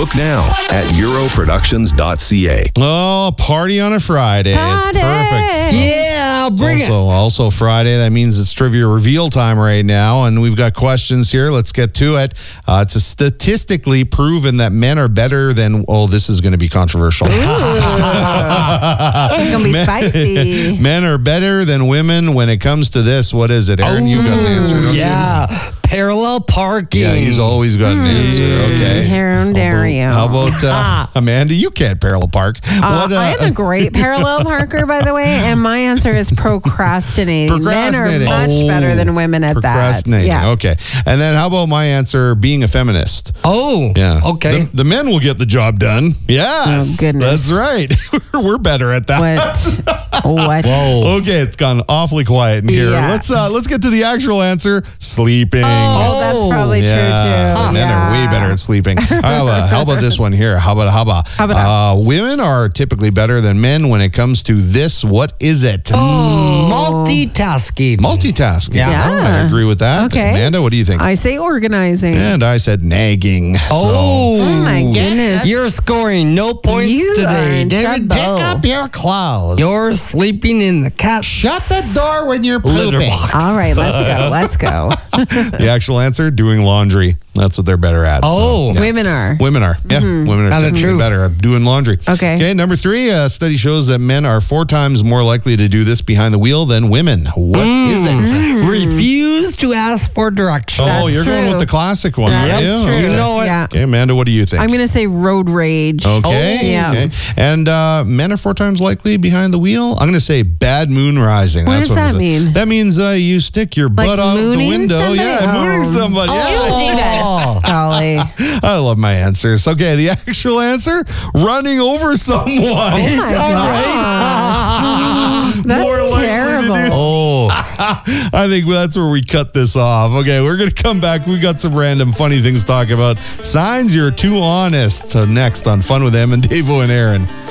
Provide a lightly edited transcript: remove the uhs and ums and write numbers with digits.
Book now at europroductions.ca. Oh, party on a Friday. Party. It's perfect. Yeah, bring it. Also Friday. That means it's trivia reveal time right now, and we've got questions here. Let's get to it. It's statistically proven that men are better than. Oh, this is going to be controversial. It's going to be spicy. Men are better than women when it comes to this. What is it, Aaron? You got an answer, don't you? Yeah, parallel parking. Yeah, he's always got an answer. Okay. How dare you? How about Amanda? You can't parallel park. I am a great parallel parker, by the way, and my answer is procrastinating. Men are much better than women at that. Procrastinating. Yeah. Okay. And then how about my answer, being a feminist? Oh, Yeah. okay. The men will get the job done. Yes. Oh, goodness. That's right. We're better at that. What? Whoa. Okay, it's gone awfully quiet in here. Yeah. Let's get to the actual answer. Sleeping. Oh, that's probably true too. Men are way better at sleeping. How about this one here? How about women are typically better than men when it comes to this. What is it? Multitasking. Multitasking. Yeah. I agree with that. Okay. Amanda, what do you think? I say organizing. And I said nagging. Oh my goodness. You're scoring no points You today, are in David. trouble. Pick up your clothes. You're sleeping in the cat. Shut the door when you're litter pooping. box. All right, let's go. The actual answer, doing laundry. That's what they're better at. Oh. So, yeah. Women are. Women are. Yeah, women are Kinda typically true. better at doing laundry. Okay. Number 3, a study shows that men are 4 times more likely to do this behind the wheel than women. What is it? Refuse to ask for directions. Oh, you're going true. with the classic one, That's are you? true. You know it. Yeah. Okay, Amanda, what do you think? I'm going to say road rage. Okay. Oh. Yeah. Okay. And men are 4 times likely behind the wheel. I'm going to say bad moon rising. What That's does what that it mean? That means you stick your butt out the mooning window. somebody? Yeah, Oh. mooning somebody. Oh. Golly. I love my answers. Okay, the actual answer, running over someone. Oh my God. That's More likely to terrible. do- Oh. I think that's where we cut this off. Okay, we're going to come back. We got some random funny things to talk about. Signs you're too honest. So next on Fun with Em and Davo and Aaron.